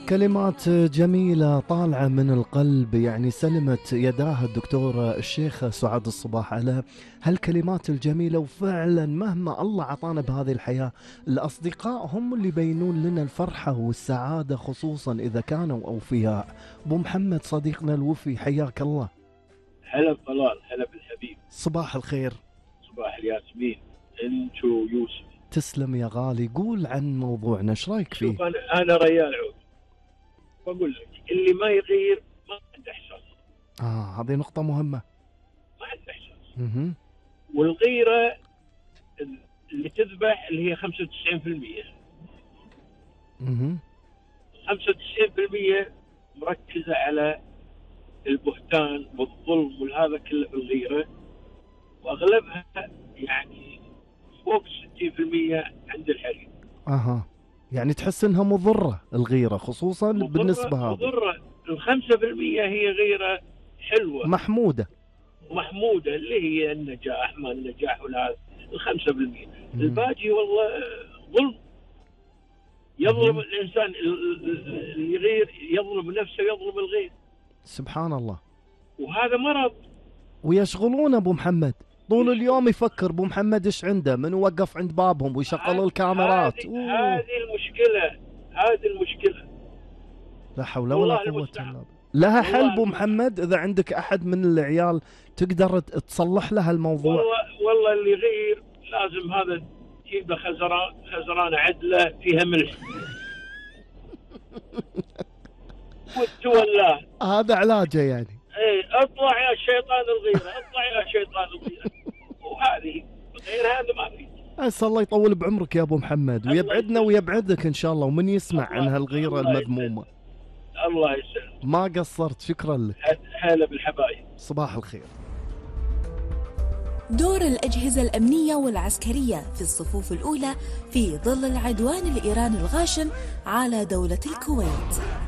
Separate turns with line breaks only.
كلمات جميلة طالعة من القلب، يعني سلمت يداها الدكتور الشيخ سعاد الصباح على هالكلمات الجميلة. وفعلا مهما الله عطانا بهذه الحياة، الأصدقاء هم اللي يبينون لنا الفرحة والسعادة، خصوصا إذا كانوا أوفياء. أبو محمد صديقنا الوفي، حياك الله.
هلا بطلال، هلا بالحبيب.
صباح الخير.
صباح الياسمين انت ويوسف.
تسلم يا غالي. قول عن موضوعنا، ايش رايك فيه؟
شوف، انا ريال عود، بقول لك اللي ما يغير ما عنده احساس.
هذه نقطة مهمة.
ما عنده احساس. والغيرة اللي تذبح اللي هي 95%. 95% مركزة على البهتان والظلم والهذا كله بالغيرة، واغلبها يعني فوق 60% عند الحريم.
يعني تحس انها مضرة الغيرة، خصوصا بالنسبة هذه
مضرة. 5% هي غيرة حلوة
محمودة
اللي هي النجاح، ما النجاح ولا 5%. الباقي والله ظلم. يظلم الإنسان اللي يغير، يظلم نفسه ويظلم الغير.
سبحان الله.
وهذا مرض.
ويشغلون أبو محمد طول اليوم، يفكر أبو محمد إيش عنده، من وقف عند بابهم ويشغلوا الكاميرات.
هذه المشكلة.
لا حول ولا قوة إلا بالله. لها حل أبو محمد؟ إذا عندك أحد من العيال تقدر تصلح له الموضوع.
والله اللي يغير لازم هذا تجيب له خزرانة عدلة فيها ملح وتولاه.
هذا علاجه يعني.
اطلع يا شيطان الغيرة، اطلع يا شيطان الغيرة. وهذه غير هذا ما في.
أسأل الله يطول بعمرك يا أبو محمد، ويبعدنا ويبعدك إن شاء الله، ومن يسمع عن هالغيرة المذمومة.
الله يسلمك.
ما قصرت، شكرا لك.
هلا بالحبايب.
صباح الخير.
دور الأجهزة الأمنية والعسكرية في الصفوف الأولى في ظل العدوان الإيراني الغاشم على دولة الكويت.